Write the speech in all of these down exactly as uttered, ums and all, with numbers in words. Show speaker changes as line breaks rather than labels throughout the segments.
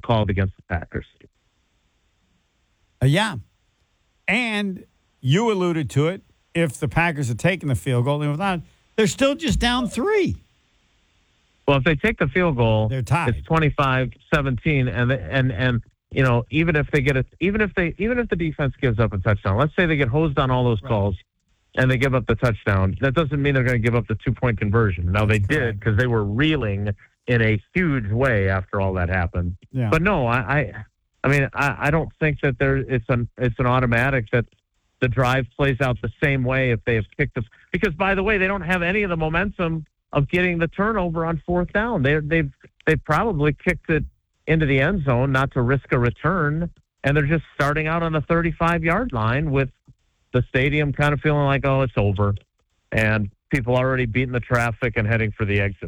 called against the Packers.
Uh, yeah. And you alluded to it. If the Packers are taking the field goal, they're they're still just down three.
Well, if they take the field goal,
they're tied.
It's twenty-five seventeen, and and and you know, even if they get it, even if they, even if the defense gives up a touchdown, let's say they get hosed on all those
right.
calls, and they give up the touchdown. That doesn't mean they're going to give up the two point conversion. Now they did because they were reeling in a huge way after all that happened.
Yeah.
But no, I, I, I mean, I, I don't think that there it's an it's an automatic that the drive plays out the same way if they have kicked us. Because by the way, they don't have any of the momentum of getting the turnover on fourth down. They they've they've probably kicked it into the end zone not to risk a return, and they're just starting out on the thirty-five yard line with the stadium kind of feeling like, oh, it's over, and people already beating the traffic and heading for the exits.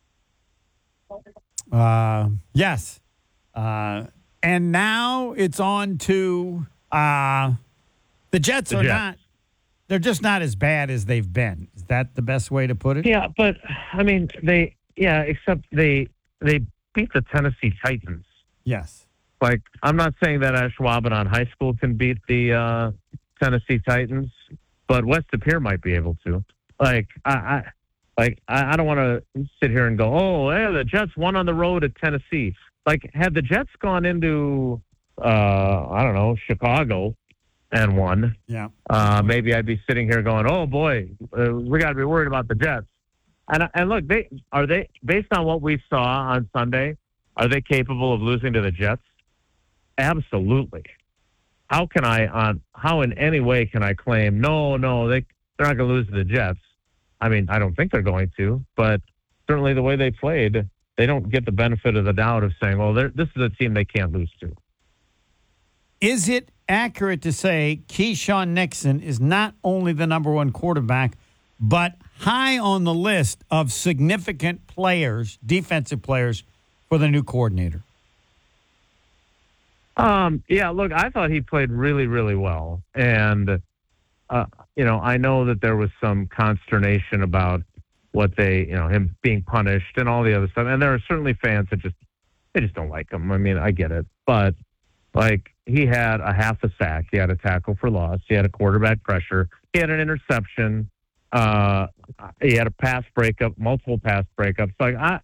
Uh, yes. Uh, and now it's on to uh, the Jets
The
are
Jets.
not, they're just not as bad as they've been. Is that the best way to put it?
Yeah, but, I mean, they, yeah, except they they beat the Tennessee Titans.
Yes.
Like, I'm not saying that Ashwaubenon High School can beat the uh, Tennessee Titans, but West De Pere might be able to. Like, I, I like I, I don't want to sit here and go, oh, yeah, the Jets won on the road at Tennessee. Like, had the Jets gone into, uh, I don't know, Chicago and won,
Yeah.
uh, maybe I'd be sitting here going, oh, boy, uh, we got to be worried about the Jets. And, and look, they are they based on what we saw on Sunday, are they capable of losing to the Jets? Absolutely. How can I on how in any way can I claim no, no, they they're not going to lose to the Jets? I mean, I don't think they're going to, but certainly the way they played, they don't get the benefit of the doubt of saying, well, this is a team they can't lose to.
Is it accurate to say Keyshawn Nixon is not only the number one quarterback, but high on the list of significant players, defensive players, for the new coordinator?
Um, yeah, look, I thought he played really, really well. And, uh, you know, I know that there was some consternation about what they, you know, him being punished and all the other stuff. And there are certainly fans that just, they just don't like him. I mean, I get it. But, like, he had a half a sack. He had a tackle for loss. He had a quarterback pressure. He had an interception. Uh, he had a pass breakup, multiple pass breakups. Like, I,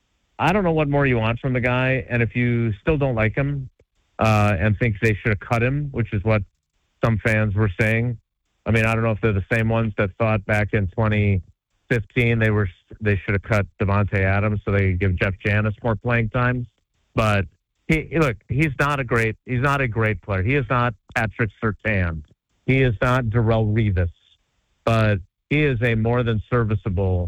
I don't know what more you want from the guy. And if you still don't like him, Uh, and think they should have cut him, which is what some fans were saying. I mean, I don't know if they're the same ones that thought back in twenty fifteen they were they should have cut Devontae Adams so they could give Jeff Janis more playing times. But he look, he's not a great he's not a great player. He is not Patrick Surtain. He is not Darrelle Revis. But he is a more than serviceable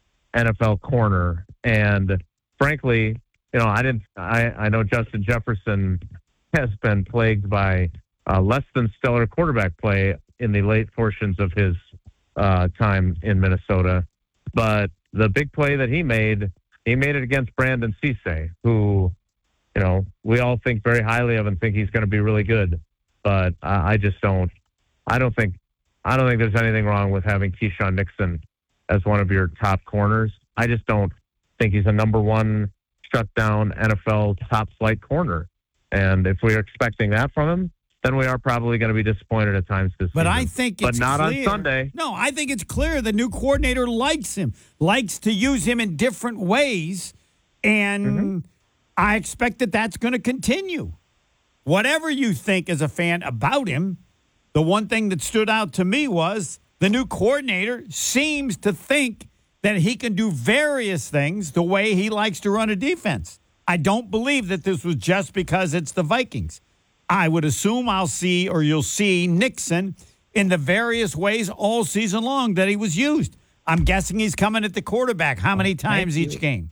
N F L corner. And frankly, you know, I didn't. I, I know Justin Jefferson has been plagued by uh, less than stellar quarterback play in the late portions of his uh, time in Minnesota. But the big play that he made, he made it against Brandon Cisse, who, you know, we all think very highly of and think he's going to be really good. But I, I just don't. I don't think. I don't think there's anything wrong with having Keyshawn Nixon as one of your top corners. I just don't think he's a number one shut down N F L top flight corner. And if we're expecting that from him, then we are probably going to be disappointed at times this
but
season.
I think it's
But not
clear.
on Sunday.
No, I think it's clear the new coordinator likes him, likes to use him in different ways, and mm-hmm. I expect that that's going to continue. Whatever you think as a fan about him, the one thing that stood out to me was the new coordinator seems to think that he can do various things the way he likes to run a defense. I don't believe that this was just because it's the Vikings. I would assume I'll see, or you'll see, Nixon in the various ways all season long that he was used. I'm guessing he's coming at the quarterback how many times each game?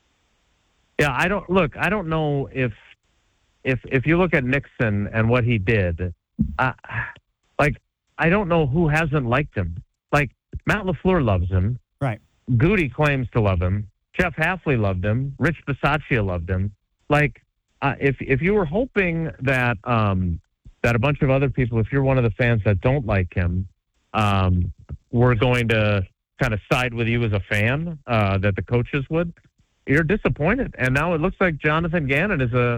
Yeah, I don't look. I don't know if if if you look at Nixon and what he did, uh, like I don't know who hasn't liked him. Like Matt LaFleur loves him.
Right.
Goody claims to love him. Jeff Hafley loved him. Rich Bisaccia loved him. Like, uh, if if you were hoping that um, that a bunch of other people, if you're one of the fans that don't like him, um, were going to kind of side with you as a fan, uh, that the coaches would, you're disappointed. And now it looks like Jonathan Gannon is a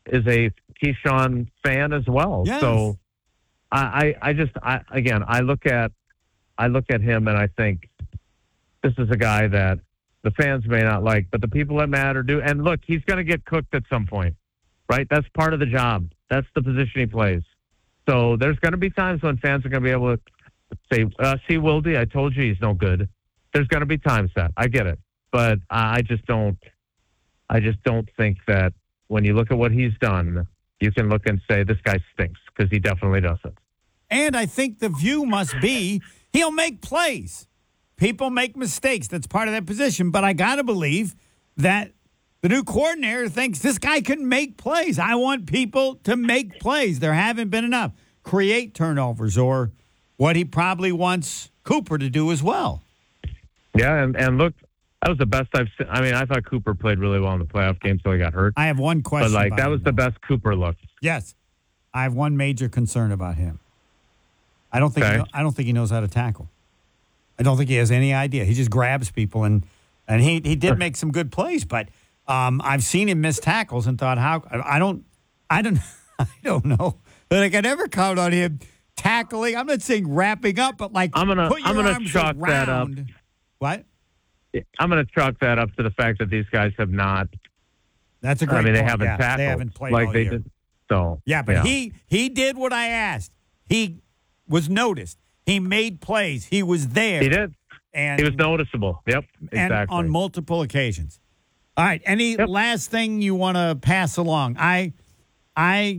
is a Keyshawn fan as well.
Yes.
So I, I, I just, I, again, I look at, I look at him and I think this is a guy that the fans may not like, but the people that matter do. And look, he's going to get cooked at some point, right? That's part of the job. That's the position he plays. So there's going to be times when fans are going to be able to say, uh, see, Wilde, I told you he's no good. There's going to be times that I get it, but I just don't, I just don't think that when you look at what he's done, you can look and say, this guy stinks, because he definitely doesn't.
And I think the view must be he'll make plays. People make mistakes. That's part of that position. But I got to believe that the new coordinator thinks this guy can make plays. I want people to make plays. There haven't been enough. Create turnovers, or what he probably wants Cooper to do as well.
Yeah, and, and look, that was the best I've seen. I mean, I thought Cooper played really well in the playoff game until he got hurt.
I have one question.
But, like,
about
that
him,
was the
though.
best Cooper look.
Yes. I have one major concern about him. I don't think
Okay.
he know, I don't think he knows how to tackle. I don't think he has any idea. He just grabs people, and and he, he did make some good plays, but um, I've seen him miss tackles and thought, how I don't I don't I don't know that I could ever count on him tackling. I'm not saying wrapping up, but like
I'm gonna
put your
I'm gonna
arms
chalk that up.
around. What?
I'm going to chalk that up to the fact that these guys have not.
That's a great
I mean, they
point.
haven't
Yeah,
tackled
they haven't played
like
all
they
year.
did. So
Yeah, but he he did what I asked. He was noticed. He made plays. He was there.
he did.
And
He was noticeable. Yep,
and
exactly.
on multiple occasions. All right. Any
Yep.
last thing you want to pass along? I, I,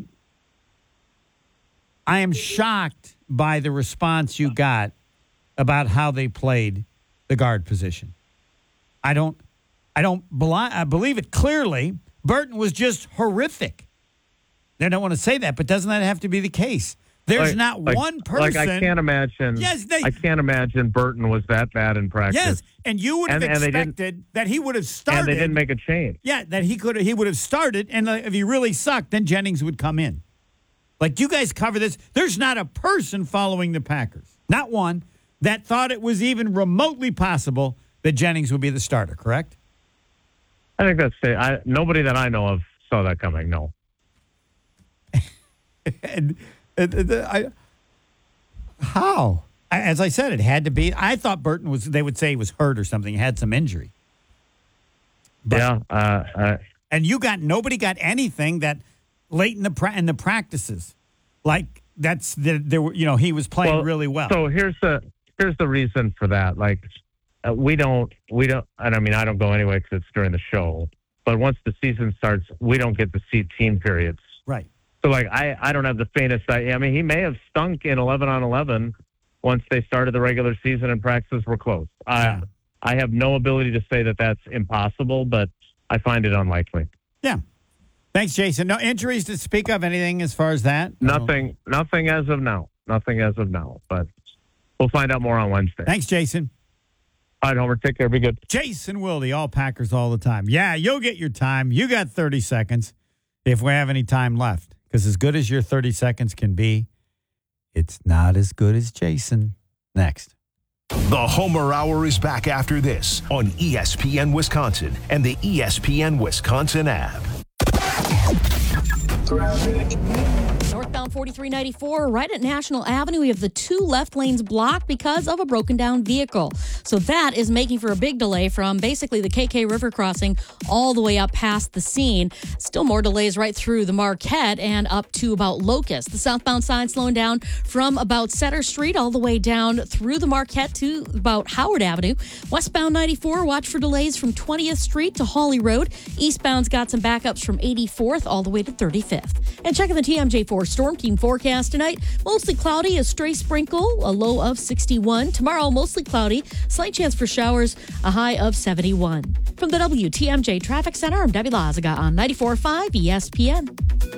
I am shocked by the response you got about how they played the guard position. I don't, I don't beli- I believe it clearly. Burton was just horrific. I don't want to say that, but doesn't that have to be the case? There's
Like-
not
like-
one person.
Like I can't imagine.
Yes, they-
I can't imagine Burton was that bad in practice.
Yes, and you would have
And- and they didn't-
expected that he would have started.
and they didn't make a change.
Yeah, that he could he would have started, and uh, if he really sucked, then Jennings would come in. Like, you guys cover this. There's not a person following the Packers, not one, that thought it was even remotely possible that Jennings would be the starter, correct?
I think that's it. I, nobody that I know of saw that coming. No.
and, and, and I, how? I- As I said, it had to be. I thought Burton was, they would say he was hurt or something, he had some injury. But-
yeah. Uh, uh,
And you got, nobody got anything that late in the pra- in the practices. Like, that's, the, there were, you know, he was playing
well,
really well.
So here's the here's the reason for that. Like, uh, we don't we don't. And I mean, I don't go anyway because it's during the show. But once the season starts, we don't get to see team periods.
Right.
So, like, I, I don't have the faintest idea. I mean, he may have stunk in eleven on eleven once they started the regular season and practices were closed.
Yeah.
I I have no ability to say that that's impossible, but I find it unlikely.
Yeah. Thanks, Jason. No injuries to speak of, anything as far as that?
Nothing, nothing as of now. Nothing as of now. But we'll find out more on Wednesday.
Thanks, Jason.
All right, Homer. Take care. Be good.
Jason Wilde, all Packers all the time. Yeah, you'll get your time. You got thirty seconds if we have any time left. Because as good as your thirty seconds can be, it's not as good as Jason. Next.
The Homer Hour is back after this on E S P N Wisconsin and the E S P N Wisconsin app.
Northbound forty-three ninety-four, right at National Avenue, we have the two left lanes blocked because of a broken down vehicle. So that is making for a big delay from basically the K K River crossing all the way up past the scene. Still more delays right through the Marquette and up to about Locust. The southbound side slowing down from about Center Street all the way down through the Marquette to about Howard Avenue. Westbound ninety-four, watch for delays from twentieth Street to Hawley Road. Eastbound's got some backups from eighty-fourth all the way to thirty-fifth. And checking the T M J four Storm Team forecast tonight, mostly cloudy, a stray sprinkle, a low of sixty-one. Tomorrow, mostly cloudy, slight chance for showers, a high of seventy-one. From the W T M J Traffic Center, I'm Debbie Lazaga on ninety-four point five E S P N.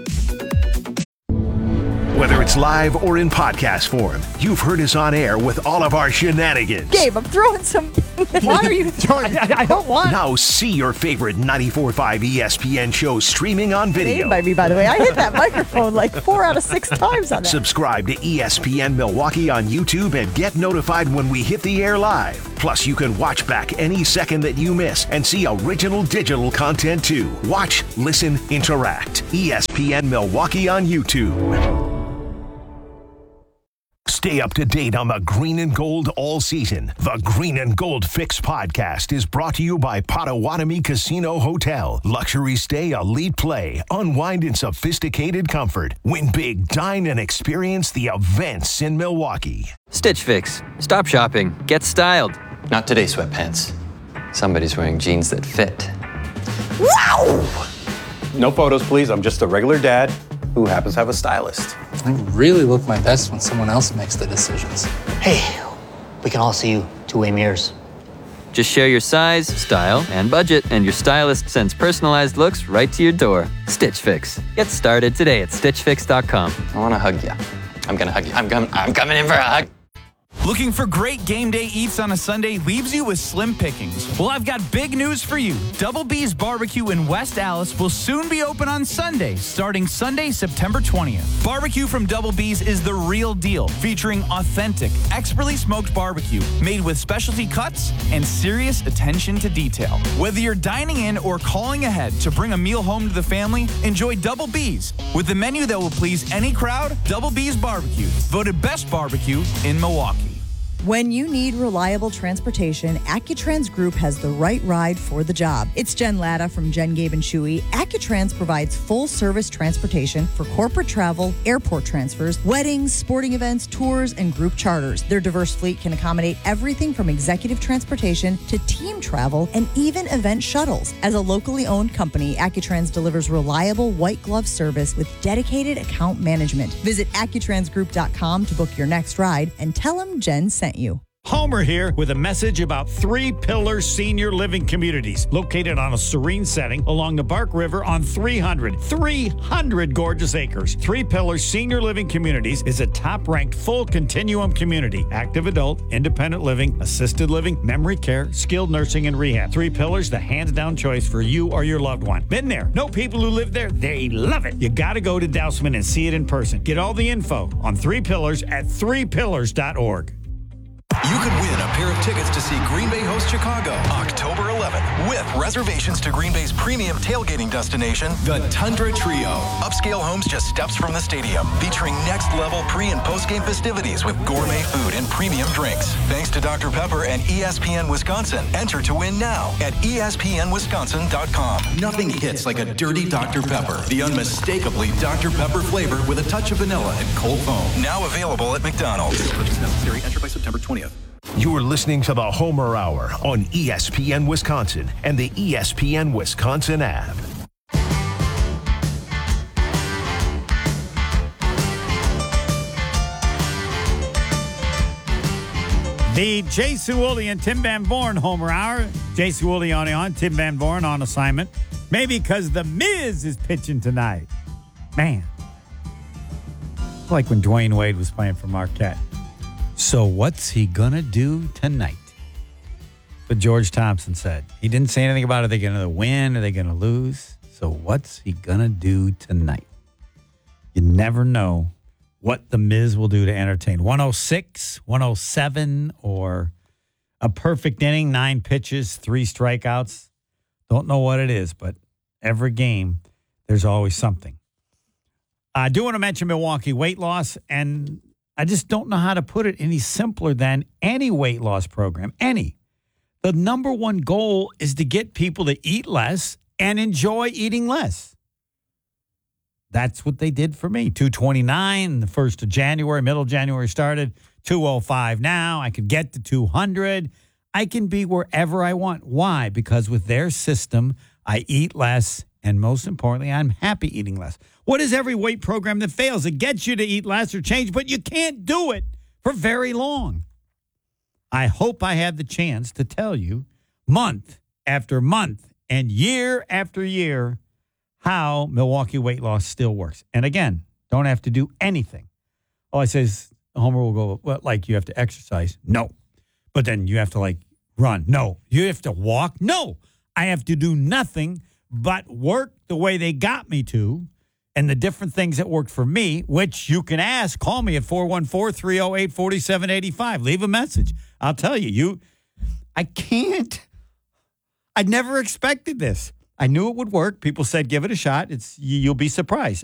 Whether it's live or in podcast form, you've heard us on air with all of our shenanigans.
Gabe, I'm throwing some Why are you? I, I don't want.
Now see your favorite ninety-four point five E S P N show streaming on video.
By me, by the way, I hit that microphone like four out of six times on that.
Subscribe to E S P N Milwaukee on YouTube and get notified when we hit the air live. Plus, you can watch back any second that you miss and see original digital content too. Watch, listen, interact. E S P N Milwaukee on YouTube. Stay up to date on the green and gold all season. The Green and Gold Fix podcast is brought to you by Potawatomi Casino Hotel. Luxury stay, elite play, unwind in sophisticated comfort. Win big, dine, and experience the events in Milwaukee.
Stitch Fix. Stop shopping. Get styled.
Not today, sweatpants. Somebody's wearing jeans that fit.
Wow!
No photos, please. I'm just a regular dad who happens to have a stylist.
I really look my best when someone else makes the decisions.
Hey, we can all see you two-way mirrors.
Just share your size, style, and budget, and your stylist sends personalized looks right to your door. Stitch Fix. Get started today at stitch fix dot com.
I want to hug you. I'm going to hug you. I'm, com- I'm coming in for a hug.
Looking for great game day eats on a Sunday leaves you with slim pickings? Well, I've got big news for you. Double B's Barbecue in West Allis will soon be open on Sunday, starting Sunday, September twentieth. Barbecue from Double B's is the real deal, featuring authentic, expertly smoked barbecue made with specialty cuts and serious attention to detail. Whether you're dining in or calling ahead to bring a meal home to the family, enjoy Double B's. With a menu that will please any crowd, Double B's Barbecue, voted best barbecue in Milwaukee.
When you need reliable transportation, AccuTrans Group has the right ride for the job. It's Jen Latta from Jen, Gabe, and Chewy. AccuTrans provides full-service transportation for corporate travel, airport transfers, weddings, sporting events, tours, and group charters. Their diverse fleet can accommodate everything from executive transportation to team travel and even event shuttles. As a locally owned company, AccuTrans delivers reliable white glove service with dedicated account management. Visit accutrans group dot com to book your next ride and tell them Jen sent you.
Homer here with a message about Three Pillars Senior Living Communities, located on a serene setting along the Bark River on three hundred. three hundred gorgeous acres. Three Pillars Senior Living Communities is a top-ranked full continuum community. Active adult, independent living, assisted living, memory care, skilled nursing, and rehab. Three Pillars, the hands-down choice for you or your loved one. Been there. Know people who live there. They love it. You got to go to Dousman and see it in person. Get all the info on Three Pillars at three pillars dot org.
You could win a pair of tickets to see Green Bay host Chicago October eleventh with reservations to Green Bay's premium tailgating destination, the Tundra Trio. Upscale homes just steps from the stadium, featuring next-level pre- and post-game festivities with gourmet food and premium drinks. Thanks to Doctor Pepper and E S P N Wisconsin. Enter to win now at E S P N wisconsin dot com. Nothing hits like a dirty Doctor Pepper. The unmistakably Doctor Pepper flavor with a touch of vanilla and cold foam. Now available at McDonald's. Purchase necessary. Enter by September twentieth.
You're listening to the Homer Hour on E S P N Wisconsin and the E S P N Wisconsin app.
The Jason Woolley and Tim Van Born Homer Hour. Jason Woolley on on, Tim Van Born on assignment. Maybe because The Miz is pitching tonight. Man. Like when Dwayne Wade was playing for Marquette. So what's he going to do tonight? But George Thompson said. He didn't say anything about are they going to win, are they going to lose? So what's he going to do tonight? You never know what The Miz will do to entertain. one oh six, one oh seven, or a perfect inning, nine pitches, three strikeouts. Don't know what it is, but every game, there's always something. I do want to mention Milwaukee weight loss, and I just don't know how to put it any simpler than any weight loss program, any. The number one goal is to get people to eat less and enjoy eating less. That's what they did for me. two twenty-nine the first of January, middle of January started, two oh five now. I could get to two hundred. I can be wherever I want. Why? Because with their system, I eat less, and most importantly, I'm happy eating less. What is every weight program that fails? It gets you to eat less or change, but you can't do it for very long. I hope I have the chance to tell you month after month and year after year how Milwaukee weight loss still works. And again, don't have to do anything. All I say is, Homer will go, well, like you have to exercise. No. But then you have to like run. No. You have to walk. No. I have to do nothing but work the way they got me to and the different things that worked for me, which you can ask. Call me at four one four, three oh eight, four seven eight five. Leave a message. I'll tell you, you, I can't. I never expected this. I knew it would work. People said, give it a shot. It's You'll be surprised.